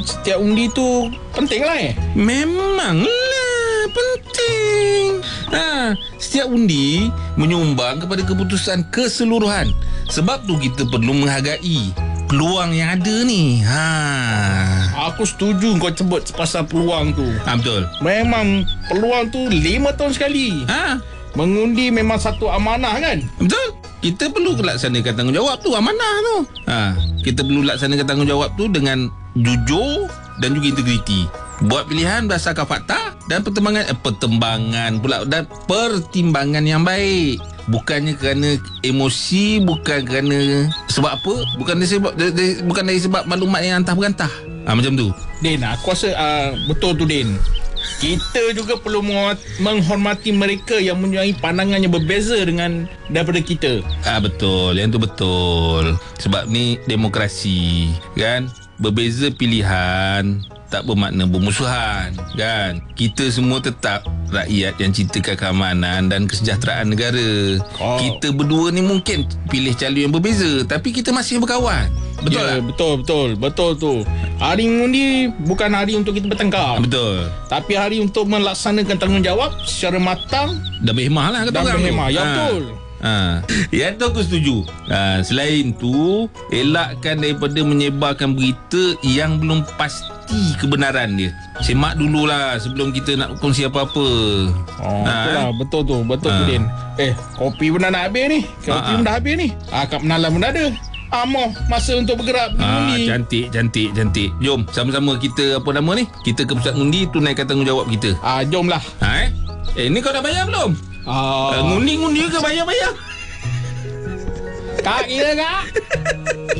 setiap undi tu penting lah Memanglah penting. Setiap undi menyumbang kepada keputusan keseluruhan. Sebab tu kita perlu menghargai peluang yang ada ni. Aku setuju kau sebut pasal peluang tu. Betul. Memang peluang tu 5 tahun sekali. Mengundi memang satu amanah kan? Betul. Kita perlu laksanakan tanggungjawab tu, amanah tu. Kita perlu laksanakan tanggungjawab tu dengan jujur dan juga integriti. Buat pilihan berdasarkan fakta dan pertimbangan yang baik. Bukannya kerana emosi, bukan kerana sebab apa, bukan dari sebab maklumat yang antah berantah. Macam tu. Din, aku rasa betul tu Din. Kita juga perlu menghormati mereka yang mempunyai pandangan yang berbeza daripada kita. Betul, yang tu betul. Sebab ni demokrasi, kan? Berbeza pilihan tak bermakna bermusuhan, kan? Kita semua tetap rakyat yang cintakan keamanan dan kesejahteraan negara. Kita berdua ni mungkin pilih calon yang berbeza, tapi kita masih berkawan. Betul tak? Betul tu. Hari mengundi bukan hari untuk kita bertengkar. Betul. Tapi hari untuk melaksanakan tanggungjawab secara matang dan berhemah lah kata orang. Berhemah, ya betul. Yang tu aku setuju. Selain tu, elakkan daripada menyebarkan berita yang belum pasti kebenaran dia. Semak dululah sebelum kita nak kongsi apa-apa. Betul tu Din. Kopi pun dah nak habis ni. Kopi pun dah habis ni. Kak Menalam pun dah ada. Masa untuk bergerak pergi undi. Cantik. Jom sama-sama kita, apa nama ni, kita ke pusat undi, tunaikan tanggungjawab kita. Jomlah. Ni kau dah bayar belum? Ngundi ke bayar? Kak, kira kak.